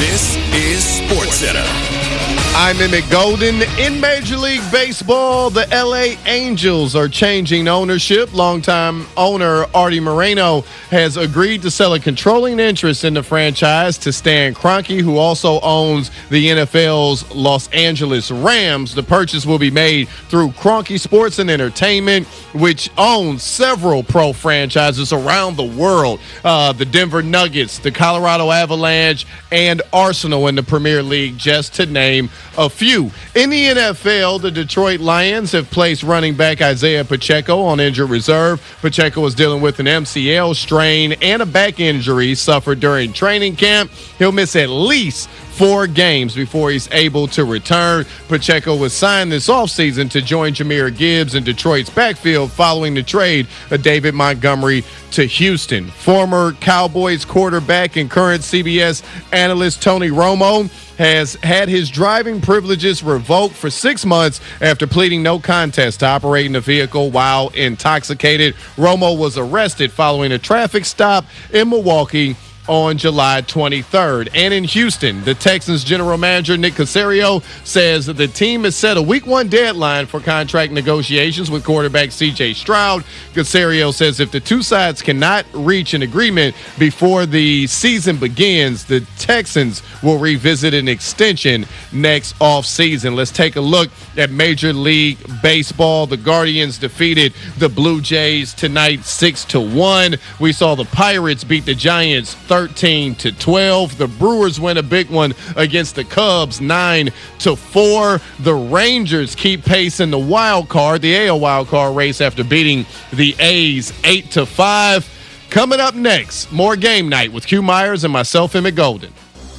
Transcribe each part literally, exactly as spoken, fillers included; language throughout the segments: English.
This is SportsCenter. I'm Emmett Golden. In Major League Baseball, the L A Angels are changing ownership. Longtime owner Artie Moreno has agreed to sell a controlling interest in the franchise to Stan Kroenke, who also owns the N F L's Los Angeles Rams. The purchase will be made through Kroenke Sports and Entertainment, which owns several pro franchises around the world. Uh, the Denver Nuggets, the Colorado Avalanche, and Arsenal in the Premier League, just to name a few. In the N F L, the Detroit Lions have placed running back Isaiah Pacheco on injured reserve. Pacheco is dealing with an M C L strain and a back injury suffered during training camp. He'll miss at least four games before he's able to return. Pacheco was signed this offseason to join Jahmyr Gibbs in Detroit's backfield following the trade of David Montgomery to Houston. Former Cowboys quarterback and current C B S analyst Tony Romo has had his driving privileges revoked for six months after pleading no contest to operating a vehicle while intoxicated. Romo was arrested following a traffic stop in Milwaukee on July twenty-third. And in Houston, the Texans general manager Nick Caserio says that the team has set a week one deadline for contract negotiations with quarterback C J Stroud. Caserio says if the two sides cannot reach an agreement before the season begins, the Texans will revisit an extension next offseason. Let's take a look at Major League Baseball. The Guardians defeated the Blue Jays tonight six to one. We saw the Pirates beat the Giants thirteen to twelve. The Brewers win a big one against the Cubs nine to four. The Rangers keep pace in the wild card, the A L wild card race, after beating the A's eight to five. Coming up next, more Game Night with Q Myers and myself, Emmett Golden.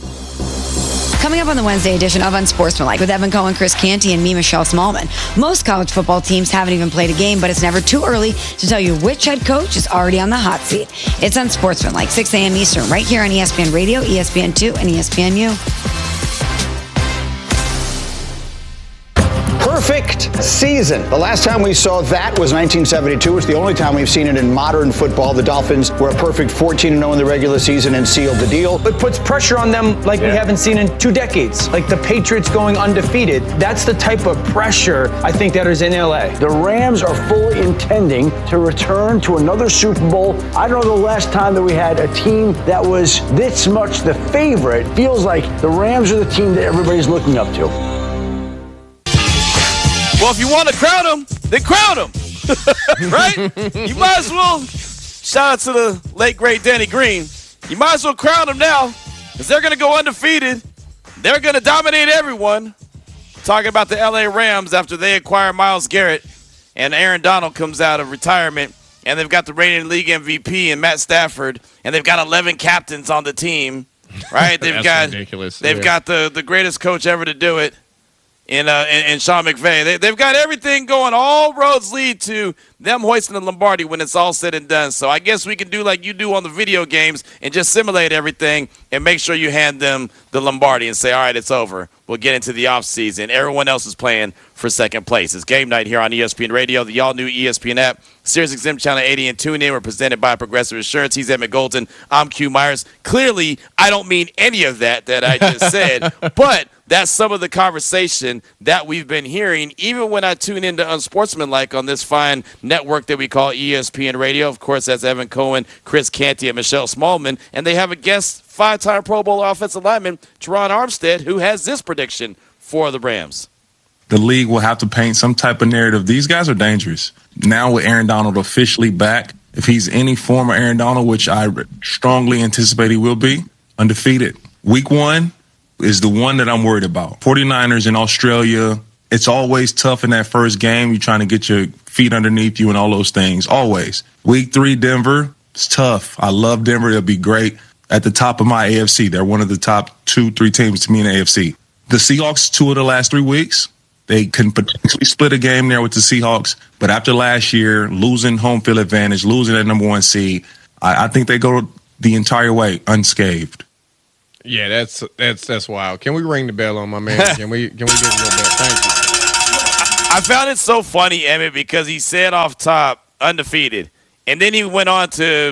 Coming up on the Wednesday edition of Unsportsmanlike with Evan Cohen, Chris Canty, and me, Michelle Smallman. Most college football teams haven't even played a game, but it's never too early to tell you which head coach is already on the hot seat. It's Unsportsmanlike, six a.m. Eastern, right here on E S P N Radio, E S P N two, and E S P N U. Perfect season. The last time we saw that was nineteen seventy-two. It's the only time we've seen it in modern football. The Dolphins were a perfect fourteen and oh in the regular season and sealed the deal. It puts pressure on them like yeah. we haven't seen in two decades. Like the Patriots going undefeated. That's the type of pressure I think that is in L A. The Rams are fully intending to return to another Super Bowl. I don't know the last time that we had a team that was this much the favorite. Feels like the Rams are the team that everybody's looking up to. Well, if you want to crown them, then crown them, right? You might as well, shout out to the late, great Danny Green, you might as well crown them now because they're going to go undefeated. They're going to dominate everyone. Talking about the L A Rams after they acquire Myles Garrett and Aaron Donald comes out of retirement, and they've got the reigning league M V P and Matt Stafford, and they've got eleven captains on the team, right? They've That's got ridiculous. They've yeah. got the, the greatest coach ever to do it. In, uh, in, in Sean McVay. They, they've got everything going. All roads lead to them hoisting the Lombardi when it's all said and done. So I guess we can do like you do on the video games and just simulate everything and make sure you hand them the Lombardi and say, all right, it's over. We'll get into the offseason. Everyone else is playing for second place. It's Game Night here on E S P N Radio, the all-new E S P N app, SiriusXM Channel eighty, and TuneIn. We're presented by Progressive Insurance. He's Emmett Golden. I'm Q Myers. Clearly, I don't mean any of that that I just said, but that's some of the conversation that we've been hearing, even when I tune into Unsportsmanlike on this fine network that we call E S P N Radio. Of course, that's Evan Cohen, Chris Canty, and Michelle Smallman. And they have a guest five-time Pro Bowl offensive lineman, Teron Armstead, who has this prediction for the Rams. The league will have to paint some type of narrative. These guys are dangerous. Now with Aaron Donald officially back, if he's any form of Aaron Donald, which I strongly anticipate he will be, undefeated. Week one is the one that I'm worried about. 49ers in Australia, it's always tough in that first game. You're trying to get your feet underneath you and all those things, always. Week three, Denver, it's tough. I love Denver. It'll be great. At the top of my A F C, they're one of the top two, three teams to me in the A F C. The Seahawks, two of the last three weeks, they can potentially split a game there with the Seahawks. But after last year, losing home field advantage, losing that number one seed, I, I think they go the entire way unscathed. Yeah, that's that's that's wild. Can we ring the bell on my man? Can we can we get a little bell? Thank you. I found it so funny, Emmett, because he said off top undefeated, and then he went on to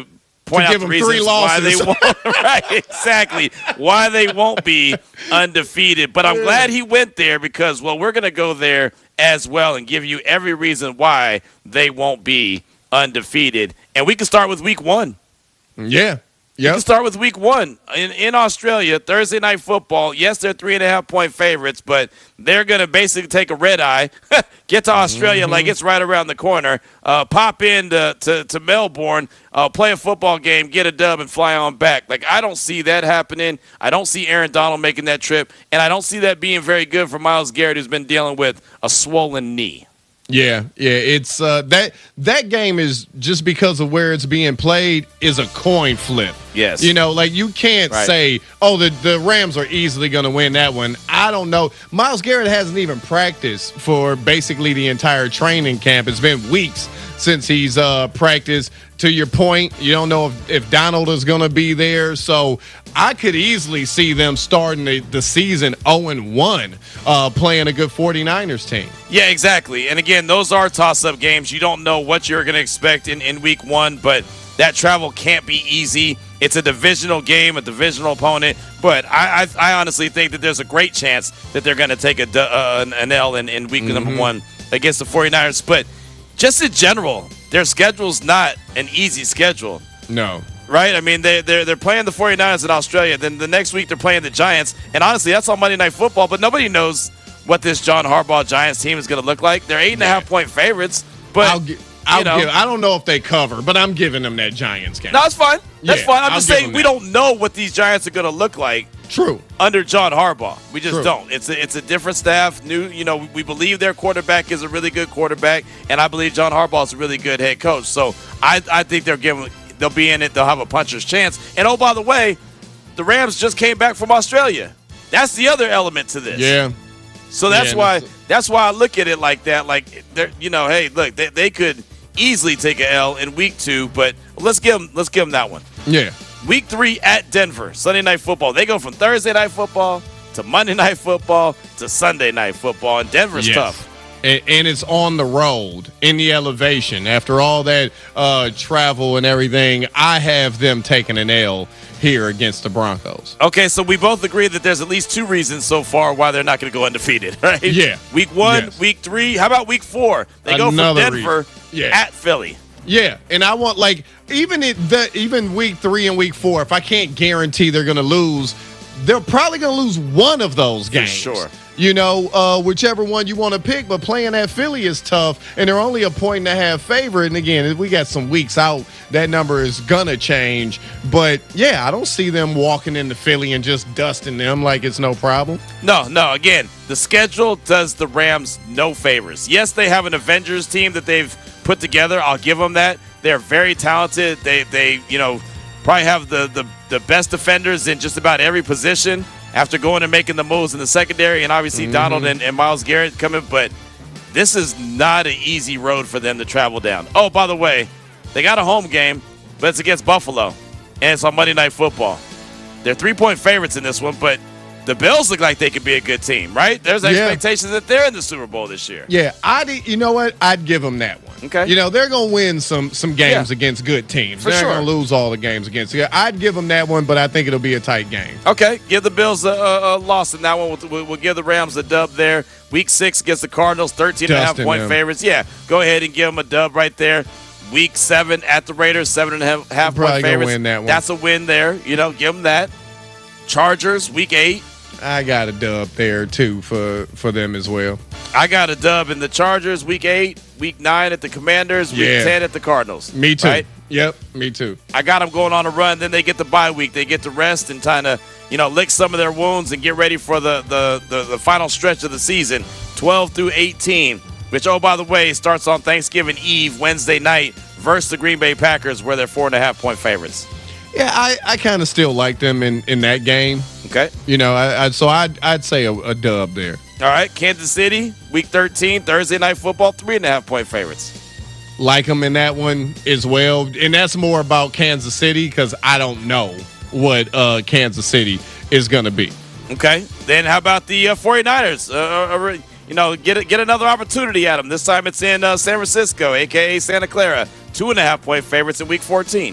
point to out give the them three reasons why they losses. won't. Right, exactly. Why they won't be undefeated. But I'm Yeah. glad he went there because, well, we're going to go there as well and give you every reason why they won't be undefeated. And we can start with week one. Yeah. You Yep. can start with week one in, in Australia, Thursday night football. Yes, they're three and a half point favorites, but they're going to basically take a red eye, get to Australia Mm-hmm. like it's right around the corner, uh, pop in to, to, to Melbourne, uh, play a football game, get a dub, and fly on back. Like, I don't see that happening. I don't see Aaron Donald making that trip, and I don't see that being very good for Myles Garrett, who's been dealing with a swollen knee. Yeah, yeah, it's uh, that that game is just because of where it's being played is a coin flip. Yes. You know, like you can't Right. say, "Oh, the the Rams are easily going to win that one." I don't know. Myles Garrett hasn't even practiced for basically the entire training camp. It's been weeks since he's uh, practiced. To your point, you don't know if, if Donald is going to be there. So I could easily see them starting the, the season oh and one, uh, playing a good 49ers team. Yeah, exactly. And again, those are toss-up games. You don't know what you're going to expect in, in week one, but that travel can't be easy. It's a divisional game, a divisional opponent, but I I, I honestly think that there's a great chance that they're going to take a, uh, an, an L in, in week Mm-hmm. number one against the 49ers. But just in general, their schedule's not an easy schedule. No. Right? I mean, they, they're, they're playing the 49ers in Australia. Then the next week they're playing the Giants. And honestly, that's on Monday Night Football, but nobody knows what this John Harbaugh Giants team is going to look like. They're eight and a half point favorites, but I'll, gi- I'll you know, give. I don't know if they cover, but I'm giving them that Giants game. no, it's fine. That's Yeah, fine. I'm I'll just give saying them we that. don't know what these Giants are going to look like True. under John Harbaugh. We just True. don't. It's a, it's a different staff. New, you know, we believe their quarterback is a really good quarterback, and I believe John Harbaugh is a really good head coach. So I I think they're giving they'll be in it. They'll have a puncher's chance. And oh, by the way, the Rams just came back from Australia. That's the other element to this. Yeah. So that's Yeah, why that's- that's why I look at it like that. Like they're you know, hey, look, they, they could easily take a L in week two, but let's give them let's give them that one. Yeah. Week three at Denver, Sunday Night Football. They go from Thursday Night Football to Monday Night Football to Sunday Night Football, and Denver's Yes. tough. And, and it's on the road in the elevation. After all that uh, travel and everything, I have them taking an L here against the Broncos. Okay, so we both agree that there's at least two reasons so far why they're not going to go undefeated, right? Yeah. Week one, Yes. week three. How about week four? They go Another from Denver reason. Yeah. at Philly. Yeah, and I want like even it the even week three and week four. If I can't guarantee they're going to lose, they're probably going to lose one of those games. sure. You know, uh, whichever one you want to pick. But playing at Philly is tough, and they're only a point and a half favorite. And again, we got some weeks out. That number is gonna change. But yeah, I don't see them walking into Philly and just dusting them like it's no problem. No, no. Again, the schedule does the Rams no favors. Yes, they have an Avengers team that they've put together. I'll give them that. They're very talented. They, they, you know, probably have the the, the best defenders in just about every position after going and making the moves in the secondary, and obviously Mm-hmm. Donald and, and Myles Garrett coming. But this is not an easy road for them to travel down. Oh, by the way, they got a home game, but it's against Buffalo, and it's on Monday Night Football. They're three-point favorites in this one, but the Bills look like they could be a good team, right? There's Yeah. expectations that they're in the Super Bowl this year. Yeah, I you know what? I'd give them that one. Okay. You know, they're going to win some some games Yeah. against good teams. For they're sure. not going to lose all the games against. Yeah, I'd give them that one, but I think it'll be a tight game. Okay, give the Bills a, a, a loss in that one. We'll, we'll, we'll give the Rams a dub there. Week six against the Cardinals, thirteen and a half Dusting point them. favorites. Yeah, go ahead and give them a dub right there. Week seven at the Raiders, seven and a half, half Probably point gonna favorites. win that one. That's a win there. You know, give them that. Chargers, week eight. I got a dub there too for for them as well. I got a dub in the Chargers, week eight. Week nine at the Commanders, week Yeah. ten at the Cardinals. Me too. Right? Yep, me too. I got them going on a run. Then they get the bye week. They get to rest and kind of, you know, lick some of their wounds and get ready for the, the, the, the final stretch of the season, twelve through eighteen, which, oh, by the way, starts on Thanksgiving Eve, Wednesday night, versus the Green Bay Packers, where they're four and a half point favorites. Yeah, I, I kind of still like them in, in that game. Okay. You know, I, I so I'd I'd say a, a dub there. All right. Kansas City, week thirteen, Thursday night football, three and a half point favorites. Like them in that one as well, and that's more about Kansas City because I don't know what uh, Kansas City is going to be. Okay. Then how about the uh, 49ers? Uh, uh, you know, get a, get another opportunity at them. This time it's in uh, San Francisco, a k a. Santa Clara. Two and a half point favorites in week fourteen.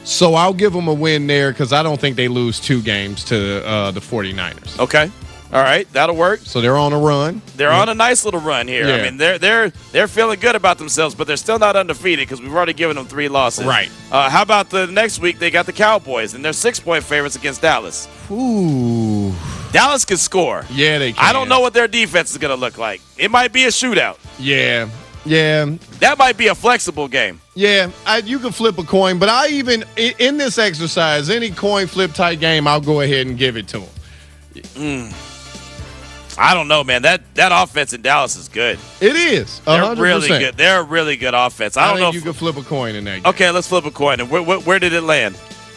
So I'll give them a win there because I don't think they lose two games to uh, the 49ers. Okay. All right, that'll work. So they're on a run. They're yeah. on a nice little run here. Yeah. I mean, they're they're they're feeling good about themselves, but they're still not undefeated because we've already given them three losses. Right. Uh, how about the next week? They got the Cowboys, and they're six-point favorites against Dallas. Ooh. Dallas can score. Yeah, they can. I don't know what their defense is going to look like. It might be a shootout. Yeah. Yeah. That might be a flexible game. Yeah, I, you can flip a coin, but I even, in, in this exercise, any coin flip type game, I'll go ahead and give it to them. Mm. I don't know, man. That that offense in Dallas is good. It is. one hundred percent. They're really good. They're a really good offense. I, I don't think know you if, can flip a coin in that game. Okay, let's flip a coin. And where, where, where did it land?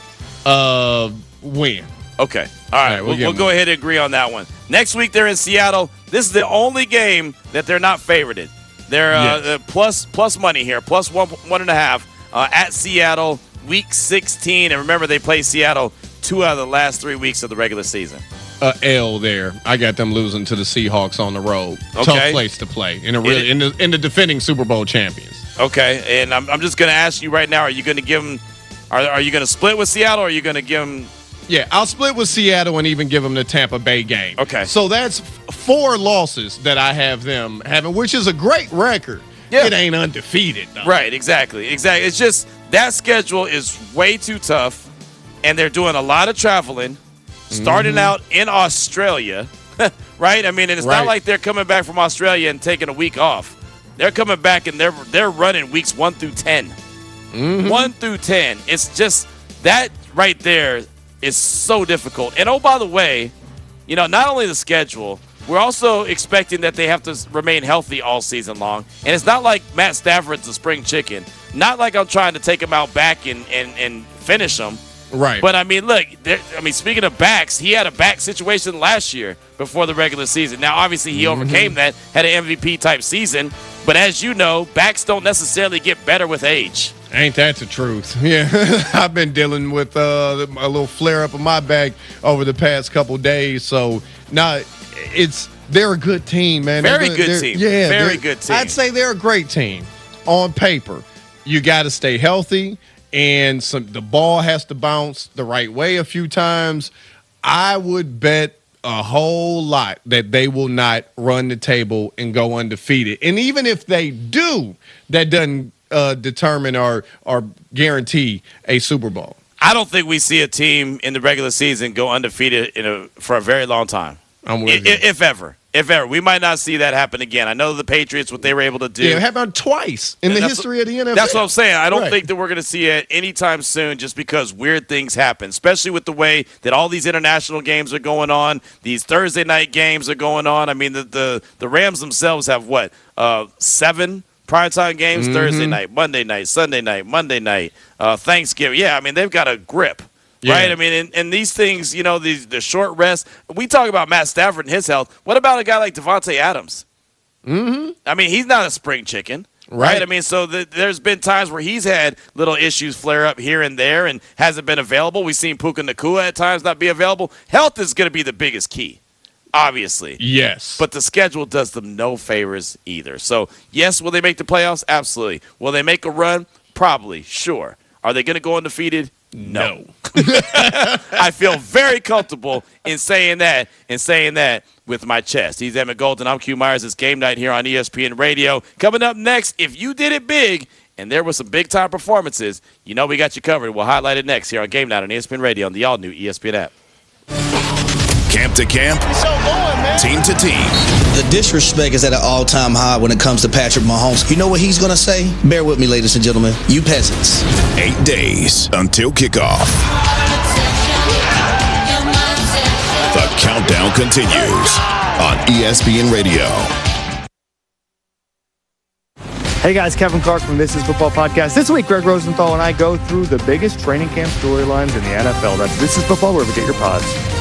Uh, win. Okay. All right. right, we'll we'll, we'll go ahead and agree on that one. Next week they're in Seattle. This is the only game that they're not favorited. They're uh, Yes. uh, plus plus money here, plus one one and a half uh, at Seattle, week sixteen. And remember, they play Seattle two out of the last three weeks of the regular season. Uh, L there. I got them losing to the Seahawks on the road. Okay. Tough place to play in a really in the in the defending Super Bowl champions. Okay, and I'm I'm just going to ask you right now: are you going to give them? Are are you going to split with Seattle? Or are you going to give them? Yeah, I'll split with Seattle and even give them the Tampa Bay game. Okay. So that's f- four losses that I have them having, which is a great record. Yeah. It ain't undefeated, though. Right, exactly, exactly. It's just that schedule is way too tough, and they're doing a lot of traveling, starting Mm-hmm. out in Australia, right? I mean, and it's Right. not like they're coming back from Australia and taking a week off. They're coming back and they're they're running weeks one through ten. Mm-hmm. One through ten. It's just that right there is so difficult. And oh, by the way, you know, not only the schedule, we're also expecting that they have to remain healthy all season long. And it's not like Matt Stafford's a spring chicken. Not like I'm trying to take him out back and, and, and finish him. Right. But, I mean, look, there, I mean, speaking of backs, he had a back situation last year before the regular season. Now, obviously, he Mm-hmm. overcame that, had an M V P-type season. But as you know, backs don't necessarily get better with age. Ain't that the truth? Yeah, I've been dealing with uh, a little flare up of my back over the past couple days. So, nah, it's they're a good team, man. Very They're- good they're- team. Yeah, Very they're- good team. I'd say they're a great team on paper. You got to stay healthy, and some the ball has to bounce the right way a few times. I would bet a whole lot that they will not run the table and go undefeated. And even if they do, that doesn't uh, determine or or guarantee a Super Bowl. I don't think we see a team in the regular season go undefeated in a, for a very long time. I'm I, with you. if ever. If ever. We might not see that happen again. I know the Patriots, what they were able to do. Yeah, it happened twice in the That's- history of the N F L. That's what I'm saying. I don't Right. think that we're going to see it anytime soon just because weird things happen, especially with the way that all these international games are going on. These Thursday night games are going on. I mean, the the, the Rams themselves have, what, uh, seven primetime games? Mm-hmm. Thursday night, Monday night, Sunday night, Monday night, uh, Thanksgiving. Yeah, I mean, they've got a grip. Yeah. Right? I mean, and, and these things, you know, these the short rest. We talk about Matt Stafford and his health. What about a guy like Devontae Adams? Mm-hmm. I mean, he's not a spring chicken. Right. Right. I mean, so the, there's been times where he's had little issues flare up here and there and hasn't been available. We've seen Puka Nacua at times not be available. Health is going to be the biggest key, obviously. Yes. But the schedule does them no favors either. So, yes, will they make the playoffs? Absolutely. Will they make a run? Probably. Sure. Are they going to go undefeated? No. I feel very comfortable in saying that and saying that with my chest. He's Emmett Golden. I'm Q Myers. It's Game Night here on E S P N Radio. Coming up next, if you did it big and there were some big-time performances, you know we got you covered. We'll highlight it next here on Game Night on E S P N Radio on the all-new E S P N app. Camp to camp, team to team. The disrespect is at an all-time high when it comes to Patrick Mahomes. You know what he's going to say? Bear with me, ladies and gentlemen. You peasants. Eight days until kickoff. The countdown continues on E S P N Radio. Hey guys, Kevin Clark from This Is Football Podcast. This week, Greg Rosenthal and I go through the biggest training camp storylines in the N F L. That's This Is Football, wherever you get your pods.